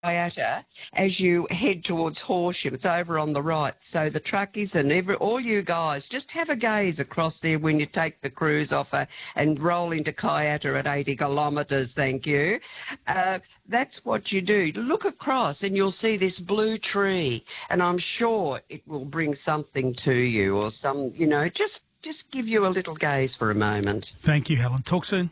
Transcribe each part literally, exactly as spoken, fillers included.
Kayata as you head towards Horsham. It's over on the right. So the truckies and every, all you guys, just have a gaze across there when you take the cruise offer and roll into Kayata at eighty kilometres, thank you. Uh, that's what you do. Look across and you'll see this blue tree, and I'm sure it will bring something to you, or some, you know, just, just give you a little gaze for a moment. Thank you, Helen. Talk soon.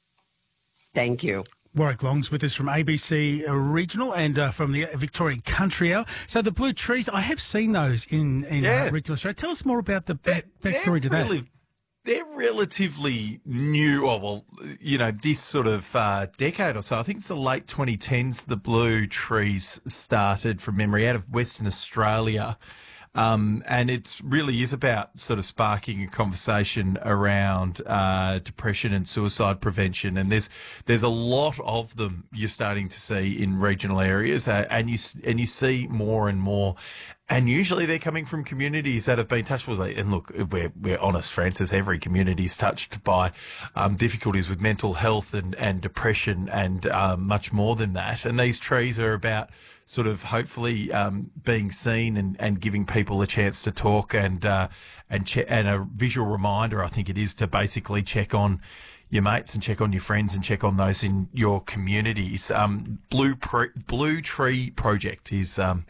Thank you. Warwick Long's with us from A B C Regional and uh, from the Victorian Country Hour. So the blue trees, I have seen those in, in Yeah. uh, regional Australia. Tell us more about the They're, backstory to they're that. really, they're relatively new. Oh, well, you know, this sort of uh, decade or so. I think it's the late twenty tens. The blue trees started from memory out of Western Australia. Um, and it really is about sort of sparking a conversation around uh, depression and suicide prevention. And there's there's a lot of them you're starting to see in regional areas, uh, and you and you see more and more. And usually they're coming from communities that have been touched with it. And look, we're, we're honest, Francis, every community is touched by um, difficulties with mental health and, and depression and um, much more than that. And these trees are about sort of hopefully um, being seen and, and giving people a chance to talk and, uh, and, che- and a visual reminder, I think it is, to basically check on your mates and check on your friends and check on those in your communities. Um, Blue, Pre- Blue Tree Project is... Um,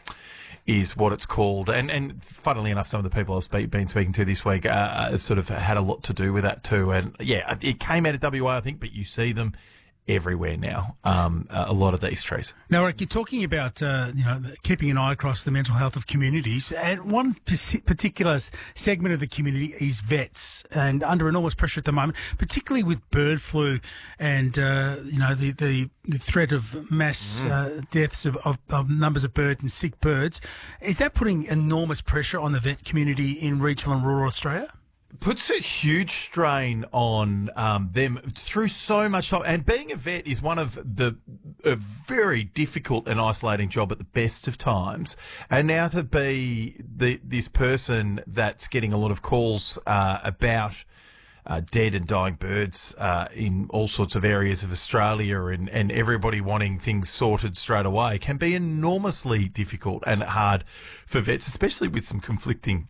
is what it's called. And, and funnily enough, some of the people I've speak, been speaking to this week uh, sort of had a lot to do with that too. And yeah, it came out of W A, I think, but you see them everywhere now, um, a lot of these trees. Now, Rick, you're talking about, uh, you know, keeping an eye across the mental health of communities, and one particular segment of the community is vets, and under enormous pressure at the moment, particularly with bird flu and, uh, you know, the, the, the threat of mass mm. uh, deaths of, of, of numbers of birds and sick birds. Is that putting enormous pressure on the vet community in regional and rural Australia? Puts a huge strain on um, them through so much time. And being a vet is one of the a very difficult and isolating job at the best of times. And now to be the this person that's getting a lot of calls uh, about uh, dead and dying birds uh, in all sorts of areas of Australia, and, and everybody wanting things sorted straight away can be enormously difficult and hard for vets, especially with some conflicting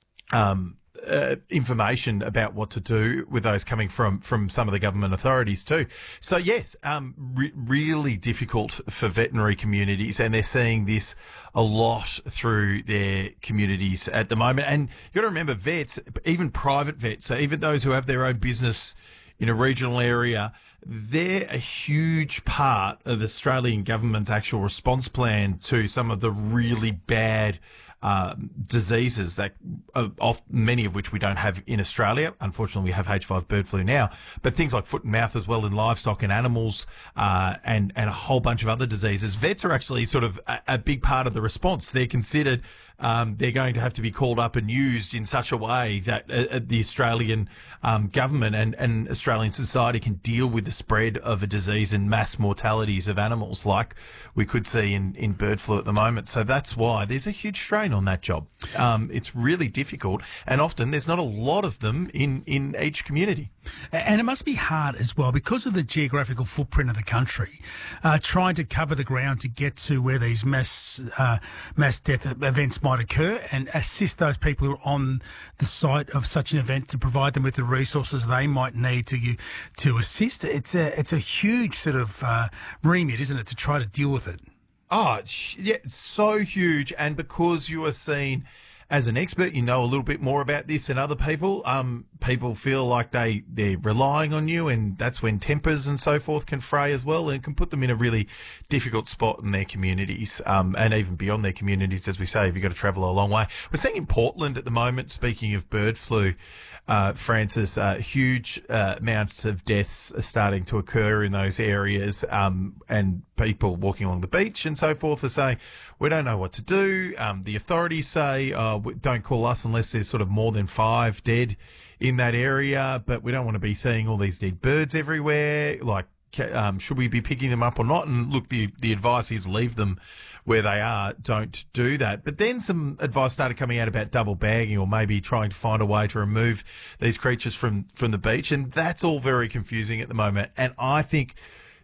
um Uh, information about what to do with those coming from, from some of the government authorities too. So yes, um, re- really difficult for veterinary communities, and they're seeing this a lot through their communities at the moment. And you've got to remember, vets, even private vets, so even those who have their own business in a regional area, they're a huge part of Australian government's actual response plan to some of the really bad Uh, diseases that uh, of many of which we don't have in Australia. Unfortunately, we have H five bird flu now, but things like foot and mouth as well in livestock and animals, uh, and and a whole bunch of other diseases. Vets are actually sort of a, a big part of the response. They're considered um, they're going to have to be called up and used in such a way that uh, the Australian um, government and, and Australian society can deal with the spread of a disease and mass mortalities of animals like we could see in, in bird flu at the moment. So that's why there's a huge strain on that job. Um, it's really difficult, and often there's not a lot of them in, in each community. And it must be hard as well because of the geographical footprint of the country, uh, trying to cover the ground to get to where these mass uh, mass death events might occur and assist those people who are on the site of such an event to provide them with the resources they might need to to assist. It's a it's a huge sort of uh, remit, isn't it, to try to deal with it? Oh, yeah, it's so huge. And because you are seen as an expert, you know a little bit more about this than other people. Um, people feel like they, they're relying on you, and that's when tempers and so forth can fray as well, and can put them in a really difficult spot in their communities, um, and even beyond their communities, as we say, if you've got to travel a long way. We're seeing in Portland at the moment, speaking of bird flu, uh, Francis, uh, huge uh, amounts of deaths are starting to occur in those areas, um, and people walking along the beach and so forth are saying, we don't know what to do. Um, the authorities say, uh, don't call us unless there's sort of more than five dead in that area, but we don't want to be seeing all these dead birds everywhere. Like, um, should we be picking them up or not? And look, the, the advice is leave them where they are. Don't do that. But then some advice started coming out about double bagging, or maybe trying to find a way to remove these creatures from, from the beach. And that's all very confusing at the moment. And I think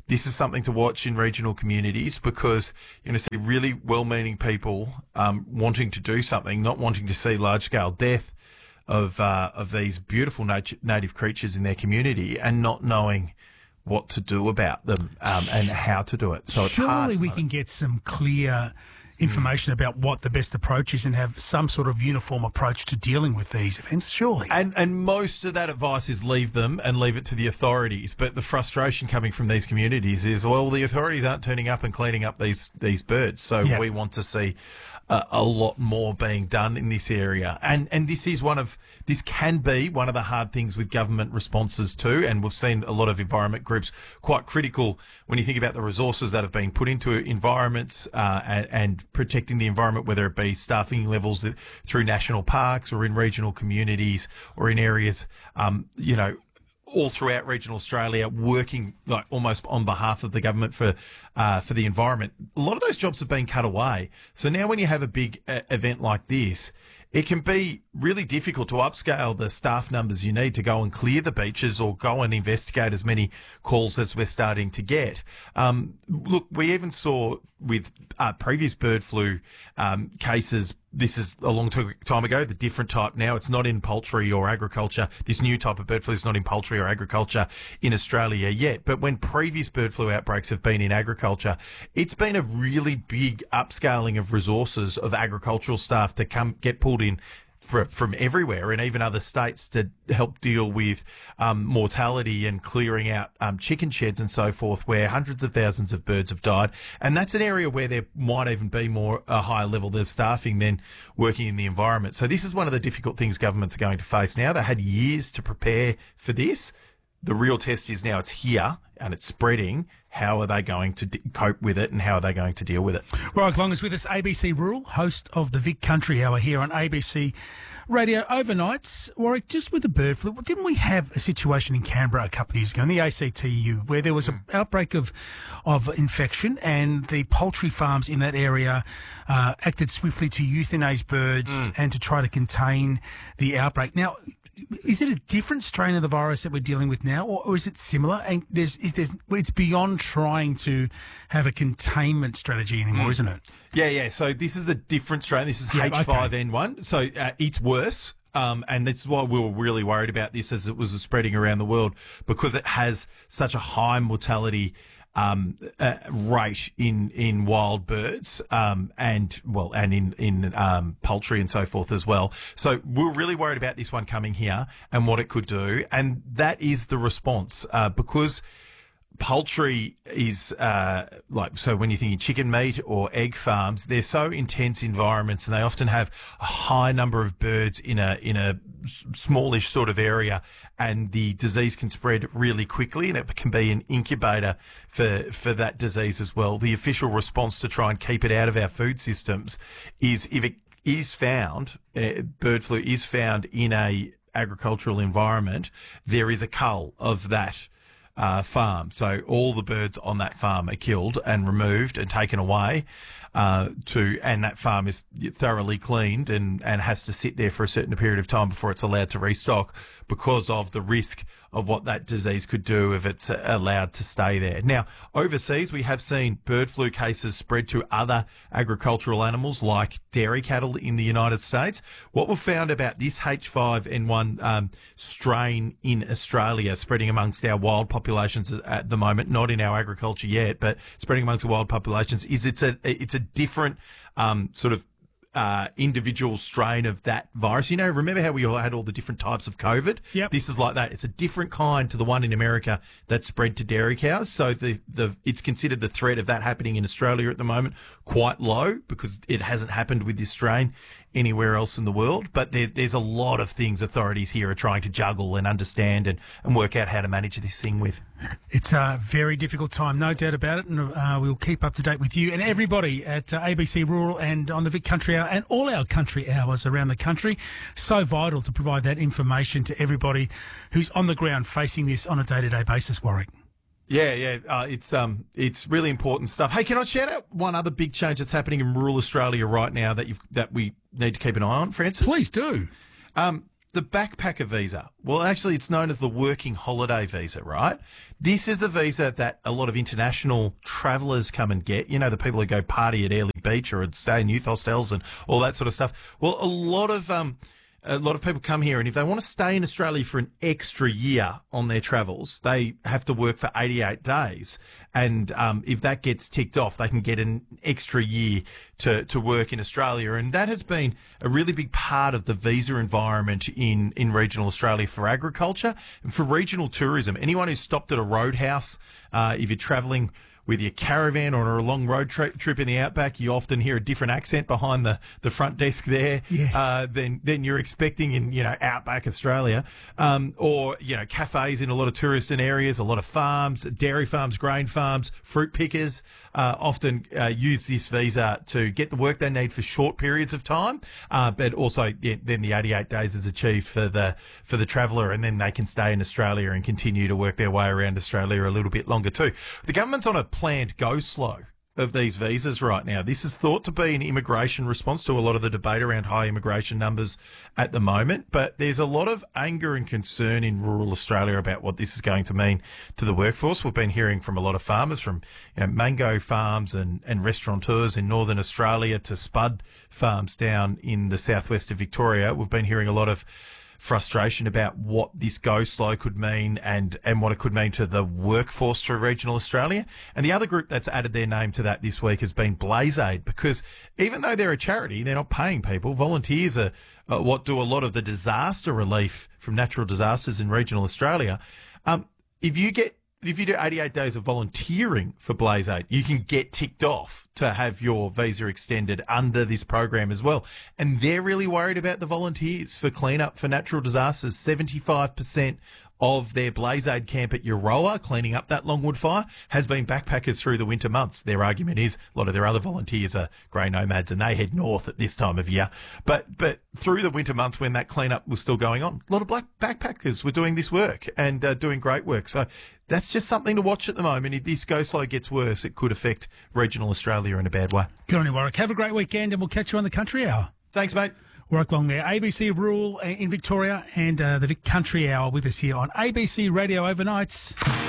this is something to watch in regional communities, because you're going to see really well-meaning people um, wanting to do something, not wanting to see large-scale death of uh, of these beautiful nat- native creatures in their community, and not knowing what to do about them um, and how to do it. So it's Surely hard. we can get some clear information about what the best approach is and have some sort of uniform approach to dealing with these events, surely. And and most of that advice is leave them and leave it to the authorities. But the frustration coming from these communities is, well, the authorities aren't turning up and cleaning up these these birds. So Yeah. we want to see a, a lot more being done in this area. And and this is one of this can be one of the hard things with government responses too. And we've seen a lot of environment groups quite critical when you think about the resources that have been put into environments uh, and, and protecting the environment, whether it be staffing levels that, through national parks or in regional communities or in areas, um, you know, all throughout regional Australia, working like almost on behalf of the government for uh, for the environment. A lot of those jobs have been cut away. So now when you have a big uh, event like this, it can be really difficult to upscale the staff numbers you need to go and clear the beaches or go and investigate as many calls as we're starting to get. Um, look, we even saw with uh, previous bird flu um, cases, this is a long time ago, the different type now, it's not in poultry or agriculture. This new type of bird flu is not in poultry or agriculture in Australia yet. But when previous bird flu outbreaks have been in agriculture, it's been a really big upscaling of resources of agricultural staff to come get pulled in for, from everywhere and even other states to help deal with um, mortality and clearing out um, chicken sheds and so forth, where hundreds of thousands of birds have died. And that's an area where there might even be more a higher level of staffing than working in the environment. So this is one of the difficult things governments are going to face now. They had years to prepare for this. The real test is now it's here and it's spreading. How are they going to d- cope with it, and how are they going to deal with it? Warwick Long is with us, A B C Rural, host of the Vic Country Hour here on A B C Radio overnights. Warwick, just with the bird flu, didn't we have a situation in Canberra a couple of years ago in the A C T U where there was an outbreak of of infection, and the poultry farms in that area uh, acted swiftly to euthanize birds mm. and to try to contain the outbreak? Now, is it a different strain of the virus that we're dealing with now, or, or is it similar? And there's, is there's, it's beyond trying to have a containment strategy anymore, mm. isn't it? Yeah, yeah. So this is a different strain. This is yeah, H five N one. Okay. So uh, it's worse. Um, and that's why we were really worried about this as it was spreading around the world, because it has such a high mortality um, uh, rate in, in wild birds, um, and, well, and in, in, um, poultry and so forth as well. So we're really worried about this one coming here and what it could do. And that is the response, uh, because poultry is, uh, like, so when you're thinking chicken meat or egg farms, they're so intense environments, and they often have a high number of birds in a, in a smallish sort of area, and the disease can spread really quickly, and it can be an incubator for, for that disease as well. The official response to try and keep it out of our food systems is, if it is found, uh, bird flu is found in a agricultural environment, there is a cull of that Uh, farm. So all the birds on that farm are killed and removed and taken away uh, to, and that farm is thoroughly cleaned and, and has to sit there for a certain period of time before it's allowed to restock, because of the risk of what that disease could do if it's allowed to stay there. Now, overseas, we have seen bird flu cases spread to other agricultural animals like dairy cattle in the United States. What we've found about this H five N one um, strain in Australia spreading amongst our wild populations at the moment, not in our agriculture yet, but spreading amongst the wild populations, is it's a it's a different um, sort of Uh, individual strain of that virus. You know, remember how we all had all the different types of COVID? Yep. This is like that. It's a different kind to the one in America that spread to dairy cows. So the, the it's considered the threat of that happening in Australia at the moment quite low, because it hasn't happened with this strain anywhere else in the world. But there, there's a lot of things authorities here are trying to juggle and understand and, and work out how to manage this thing with. It's a very difficult time, no doubt about it, and uh, we'll keep up to date with you and everybody at uh, A B C Rural and on the Vic Country Hour and all our country hours around the country. So vital to provide that information to everybody who's on the ground facing this on a day-to-day basis, Warwick. Yeah, yeah, uh, it's um, it's really important stuff. Hey, can I shout out one other big change that's happening in rural Australia right now that you've that we need to keep an eye on, Francis? Please do. Um, the backpacker visa. Well, actually, it's known as the working holiday visa, right? This is the visa that a lot of international travellers come and get. You know, the people who go party at Airlie Beach or stay in youth hostels and all that sort of stuff. Well, a lot of um, a lot of people come here, and if they want to stay in Australia for an extra year on their travels, they have to work for eighty-eight days. And um, if that gets ticked off, they can get an extra year to, to work in Australia. And that has been a really big part of the visa environment in, in regional Australia for agriculture and for regional tourism. Anyone who's stopped at a roadhouse, uh, if you're travelling with your caravan or a long road tri- trip in the outback, you often hear a different accent behind the, the front desk there yes. uh, than than you're expecting in, you know, outback Australia. Um, or, you know, cafes in a lot of tourism areas, a lot of farms, dairy farms, grain farms, fruit pickers uh, often uh, use this visa to get the work they need for short periods of time. Uh, but also yeah, then the eighty-eight days is achieved for the for the traveller, and then they can stay in Australia and continue to work their way around Australia a little bit longer too. The government's on a planned go slow of these visas right now. This is thought to be an immigration response to a lot of the debate around high immigration numbers at the moment, but there's a lot of anger and concern in rural Australia about what this is going to mean to the workforce. We've been hearing from a lot of farmers, from you know, mango farms and, and restaurateurs in northern Australia to spud farms down in the southwest of Victoria. We've been hearing a lot of frustration about what this go slow could mean and, and what it could mean to the workforce through regional Australia. And the other group that's added their name to that this week has been Blaze Aid, because even though they're a charity, they're not paying people. Volunteers are, are what do a lot of the disaster relief from natural disasters in regional Australia. Um, if you get If you do eighty-eight days of volunteering for Blaze Aid, you can get ticked off to have your visa extended under this program as well. And they're really worried about the volunteers for cleanup for natural disasters. seventy-five percent of their Blaze Aid camp at Euroa, cleaning up that Longwood fire, has been backpackers through the winter months. Their argument is a lot of their other volunteers are grey nomads and they head north at this time of year. But but through the winter months when that cleanup was still going on, a lot of black backpackers were doing this work and uh, doing great work. So that's just something to watch at the moment. If this go slow gets worse, it could affect regional Australia in a bad way. Good on you, Warwick. Have a great weekend, and we'll catch you on the Country Hour. Thanks, mate. Warwick Long there, A B C Rural in Victoria, and uh, the Vic Country Hour with us here on A B C Radio Overnights.